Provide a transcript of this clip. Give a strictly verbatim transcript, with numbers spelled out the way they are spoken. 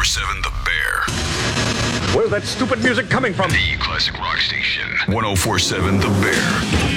seven The Bear. Where's that stupid music coming from? The classic rock station. ten forty-seven The Bear.